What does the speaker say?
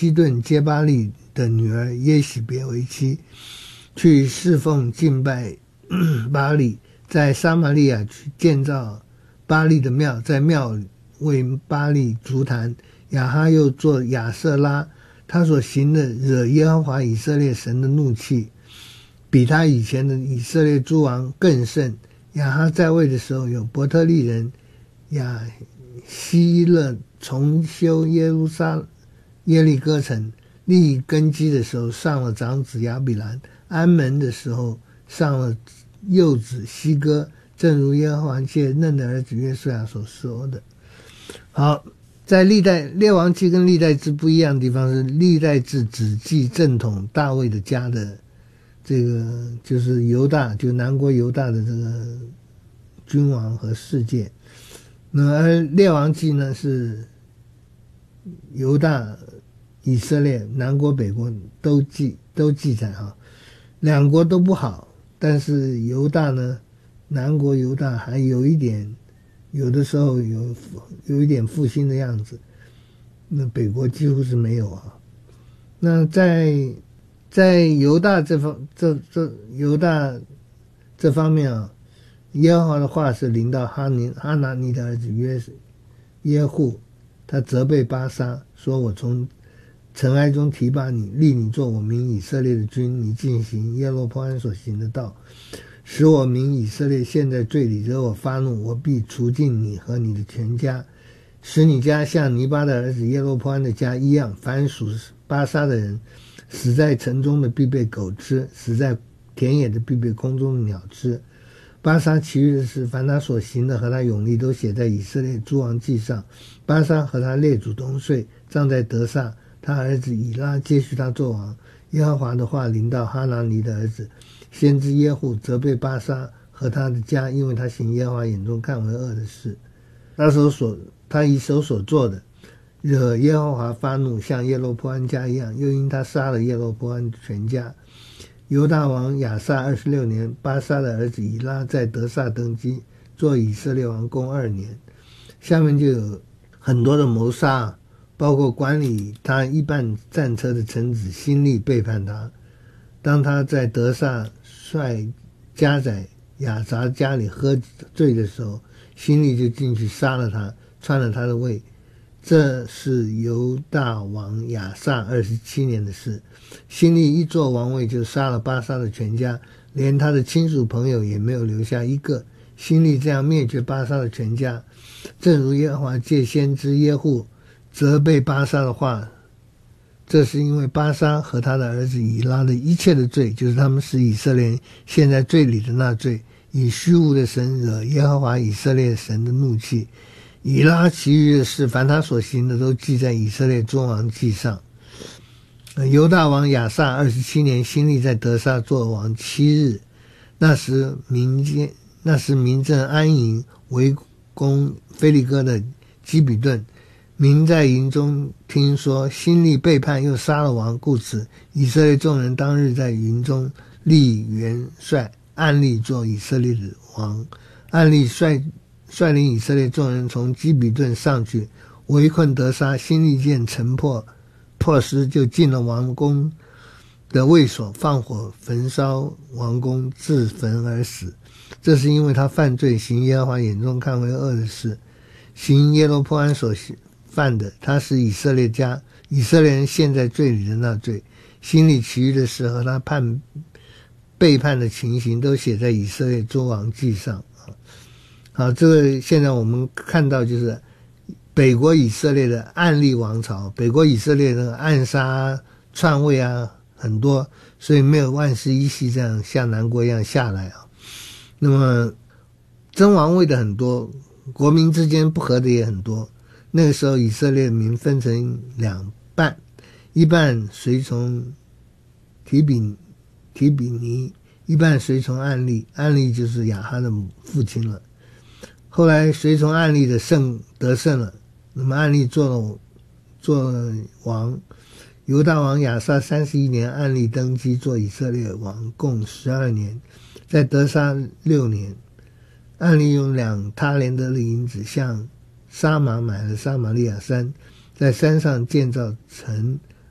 西顿接巴利的女儿耶喜别为妻，去侍奉敬拜巴利，在撒玛利亚去建造巴利的庙，在庙为巴利筑坛。亚哈又做亚瑟拉，他所行的惹耶和华以色列神的怒气，比他以前的以色列诸王更甚。亚哈在位的时候，有伯特利人亚希勒重修耶利哥城，立根基的时候上了长子亚比兰，安门的时候上了幼子希哥，正如耶和华借嫩的儿子约书亚所说的。好，在列王记跟历代志不一样的地方是，历代志只记正统大卫的家的这个就是犹大，就南国犹大的这个君王和世界。那而列王记呢是犹大、以色列、南国、北国都记载啊，两国都不好，但是犹大呢，南国犹大还有一点，有的时候有一点复兴的样子，那北国几乎是没有啊。那在犹大犹大这方面啊，耶和华的话是临到哈拿尼的儿子耶户，他责备巴沙，说我从尘埃中提拔你，立你做我民以色列的君，你进行耶罗波安所行的道，使我民以色列陷在罪里，惹我发怒，我必除尽你和你的全家，使你家像尼巴的儿子耶罗波安的家一样。凡属巴沙的人，死在城中的必被狗吃，死在田野的必被空中的鸟吃。巴沙其余的事，凡他所行的和他勇力，都写在以色列诸王记上。巴沙和他列祖同睡，葬在得撒，他儿子以拉接续他做王。耶和华的话临到哈拿尼的儿子先知耶户，责备巴沙和他的家，因为他行耶和华眼中看为恶的事。他以手所做的，惹耶和华发怒，像耶罗波安家一样，又因他杀了耶罗波安全家。犹大王亚撒26年，巴沙的儿子以拉在得撒登基，做以色列王共2年。下面就有很多的谋杀，包括管理他一半战车的臣子辛利背叛他。当他在得撒率家宰亚杂家里喝醉的时候，辛利就进去杀了他，篡了他的位。这是犹大王亚撒27年的事。辛利一坐王位，就杀了巴沙的全家，连他的亲属朋友也没有留下一个。辛利这样灭绝巴沙的全家，正如耶和华借先知耶户责备巴沙的话。这是因为巴沙和他的儿子以拉的一切的罪，就是他们使以色列人陷在罪里的那罪，以虚无的神惹耶和华以色列神的怒气。以拉其余的事，凡他所行的，都记在以色列诸王记上。犹大王亚撒27年，辛利在得撒做王7日。那时民正安营，围攻非利哥的基比顿。民在营中听说辛利背叛，又杀了王，故此以色列众人当日在营中立元帅暗利做以色列的王。暗利率领以色列众人从基比顿上去，围困得撒。辛利见城破失，就进了王宫的卫所，放火焚烧王宫，自焚而死。这是因为他犯罪，行耶和华眼中看为恶的事，行耶罗波安所犯的，他使以色列人陷在罪里的那罪。辛利其余的事和他背叛的情形，都写在以色列诸王记上。好，这个现在我们看到就是北国以色列的暗利王朝，北国以色列的暗杀篡位啊很多，所以没有万世一系这样像南国一样下来啊。那么争王位的很多，国民之间不和的也很多。那个时候以色列民分成2半，一半随从提比尼，一半随从暗利。暗利就是亚哈的父亲了。后来随从暗利的得胜了，那么暗利做了王。犹大王亚撒31年，暗利登基做以色列王，共12年。在得撒6年，暗利用2他连得的银子向沙玛买了撒玛利亚山，在山上建造城，